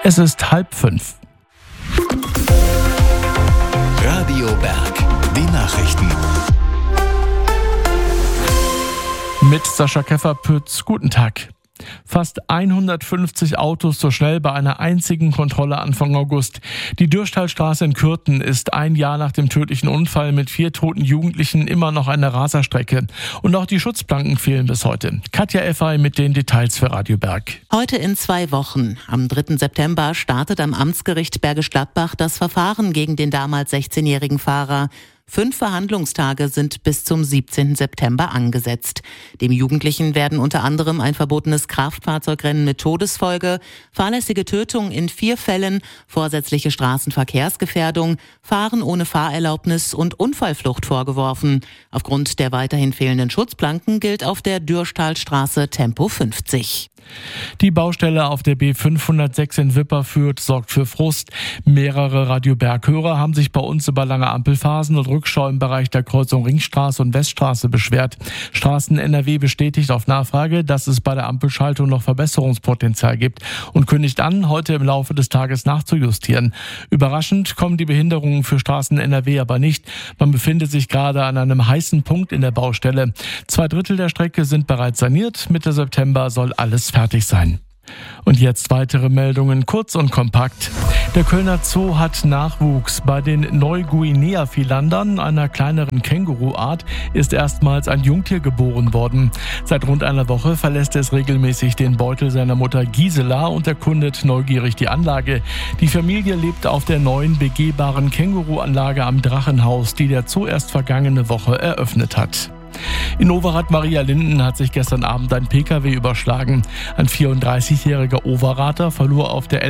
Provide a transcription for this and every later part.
Es ist 4:30. Radio Berg, die Nachrichten. Mit Sascha Keffer-Pütz, guten Tag. Fast 150 Autos so schnell bei einer einzigen Kontrolle Anfang August. Die Dürsthalstraße in Kürten ist ein Jahr nach dem tödlichen Unfall mit 4 toten Jugendlichen immer noch eine Raserstrecke. Und auch die Schutzplanken fehlen bis heute. Katja Effay mit den Details für Radio Berg. Heute in 2 Wochen, am 3. September, startet am Amtsgericht Bergisch Gladbach das Verfahren gegen den damals 16-jährigen Fahrer. 5 Verhandlungstage sind bis zum 17. September angesetzt. Dem Jugendlichen werden unter anderem ein verbotenes Kraftfahrzeugrennen mit Todesfolge, fahrlässige Tötung in 4 Fällen, vorsätzliche Straßenverkehrsgefährdung, Fahren ohne Fahrerlaubnis und Unfallflucht vorgeworfen. Aufgrund der weiterhin fehlenden Schutzplanken gilt auf der Dürsthalstraße Tempo 50. Die Baustelle auf der B506 in Wipperfürth sorgt für Frust. Mehrere Radio Berg-Hörer haben sich bei uns über lange Ampelphasen und Rückstau im Bereich der Kreuzung Ringstraße und Weststraße beschwert. Straßen NRW bestätigt auf Nachfrage, dass es bei der Ampelschaltung noch Verbesserungspotenzial gibt und kündigt an, heute im Laufe des Tages nachzujustieren. Überraschend kommen die Behinderungen für Straßen NRW aber nicht. Man befindet sich gerade an einem heißen Punkt in der Baustelle. 2/3 der Strecke sind bereits saniert. Mitte September soll alles fertig sein. Und jetzt weitere Meldungen, kurz und kompakt. Der Kölner Zoo hat Nachwuchs. Bei den Neuguinea-Filandern, einer kleineren Känguruart, ist erstmals ein Jungtier geboren worden. Seit rund einer Woche verlässt es regelmäßig den Beutel seiner Mutter Gisela und erkundet neugierig die Anlage. Die Familie lebt auf der neuen begehbaren Känguruanlage am Drachenhaus, die der Zoo erst vergangene Woche eröffnet hat. In Overath-Marialinden hat sich gestern Abend ein Pkw überschlagen. Ein 34-jähriger Overrather verlor auf der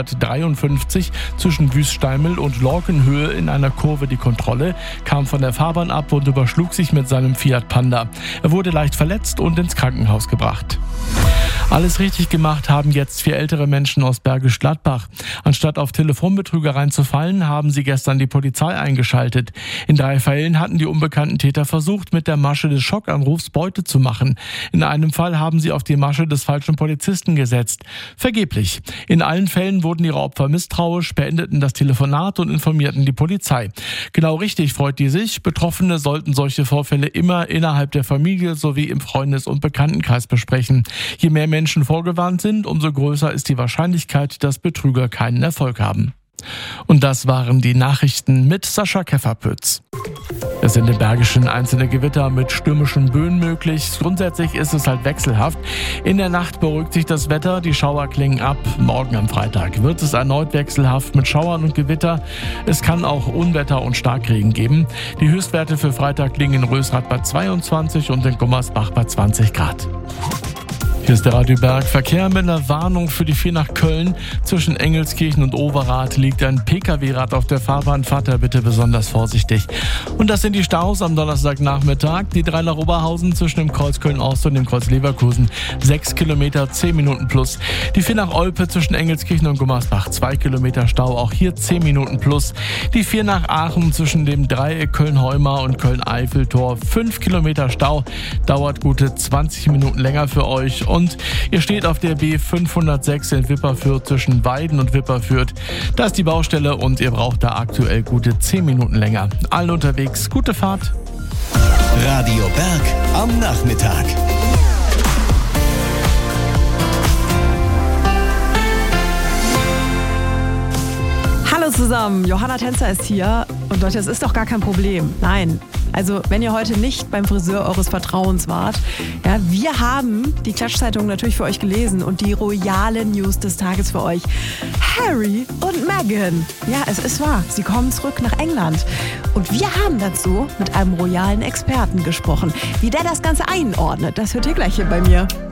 L153 zwischen Wüststeimel und Lorkenhöhe in einer Kurve die Kontrolle, kam von der Fahrbahn ab und überschlug sich mit seinem Fiat Panda. Er wurde leicht verletzt und ins Krankenhaus gebracht. Alles richtig gemacht haben jetzt 4 ältere Menschen aus Bergisch Gladbach. Anstatt auf Telefonbetrügereien zu fallen, haben sie gestern die Polizei eingeschaltet. In 3 Fällen hatten die unbekannten Täter versucht, mit der Masche des Schockanrufs Beute zu machen. In einem Fall haben sie auf die Masche des falschen Polizisten gesetzt. Vergeblich. In allen Fällen wurden ihre Opfer misstrauisch, beendeten das Telefonat und informierten die Polizei. Genau richtig freut die sich. Betroffene sollten solche Vorfälle immer innerhalb der Familie sowie im Freundes- und Bekanntenkreis besprechen. Je mehr Menschen vorgewarnt sind, umso größer ist die Wahrscheinlichkeit, dass Betrüger keinen Erfolg haben. Und das waren die Nachrichten mit Sascha Keffer-Pütz. Es sind im Bergischen einzelne Gewitter mit stürmischen Böen möglich. Grundsätzlich ist es halt wechselhaft. In der Nacht beruhigt sich das Wetter, die Schauer klingen ab. Morgen am Freitag wird es erneut wechselhaft mit Schauern und Gewitter. Es kann auch Unwetter und Starkregen geben. Die Höchstwerte für Freitag liegen in Rösrath bei 22 und in Gummersbach bei 20 Grad. Hier ist der Radio Berg. Verkehr mit einer Warnung für die 4 nach Köln. Zwischen Engelskirchen und Overath liegt ein Pkw-Rad auf der Fahrbahn. Fahrt da bitte besonders vorsichtig. Und das sind die Staus am Donnerstagnachmittag. Die 3 nach Oberhausen zwischen dem Kreuz Köln-Ost und dem Kreuz Leverkusen. 6 Kilometer, 10 Minuten plus. Die 4 nach Olpe zwischen Engelskirchen und Gummersbach. 2 Kilometer Stau, auch hier 10 Minuten plus. Die 4 nach Aachen zwischen dem Dreieck Köln-Heumar und Köln-Eiffeltor. 5 Kilometer Stau, dauert gute 20 Minuten länger für euch. Und ihr steht auf der B506 in Wipperfürth zwischen Weiden und Wipperfürth. Da ist die Baustelle und ihr braucht da aktuell gute 10 Minuten länger. Allen unterwegs, gute Fahrt. Radio Berg am Nachmittag. Hallo zusammen, Johanna Tänzer ist hier. Und Leute, es ist doch gar kein Problem. Nein. Also, wenn ihr heute nicht beim Friseur eures Vertrauens wart, ja, wir haben die Klatschzeitung natürlich für euch gelesen und die royalen News des Tages für euch. Harry und Meghan. Ja, es ist wahr, sie kommen zurück nach England. Und wir haben dazu mit einem royalen Experten gesprochen. Wie der das Ganze einordnet, das hört ihr gleich hier bei mir.